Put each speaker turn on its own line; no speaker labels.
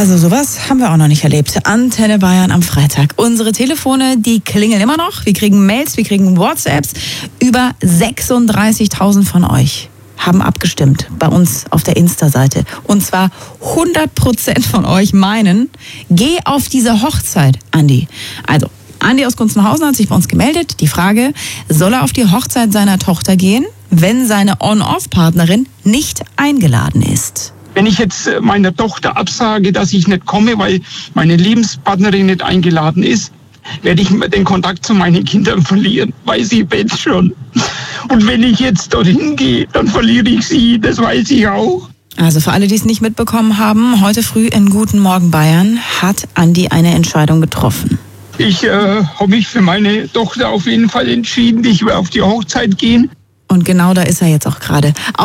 also sowas haben wir auch noch nicht erlebt. Antenne Bayern am Freitag. Unsere Telefone, die klingeln immer noch. Wir kriegen Mails, wir kriegen WhatsApps. Über 36.000 von euch haben abgestimmt bei uns auf der Insta-Seite. Und zwar 100% von euch meinen, geh auf diese Hochzeit, Andi. Also, Andi aus Gunzenhausen hat sich bei uns gemeldet. Die Frage, soll er auf die Hochzeit seiner Tochter gehen, wenn seine On-Off-Partnerin nicht eingeladen ist?
Wenn ich jetzt meiner Tochter absage, dass ich nicht komme, weil meine Lebenspartnerin nicht eingeladen ist, werde ich den Kontakt zu meinen Kindern verlieren, weiß ich jetzt schon. Und wenn ich jetzt dorthin gehe, dann verliere ich sie, das weiß ich auch.
Also für alle, die es nicht mitbekommen haben, heute früh in Guten Morgen Bayern hat Andi eine Entscheidung getroffen.
Ich habe mich für meine Tochter auf jeden Fall entschieden, ich will auf die Hochzeit gehen.
Und genau da ist er jetzt auch gerade.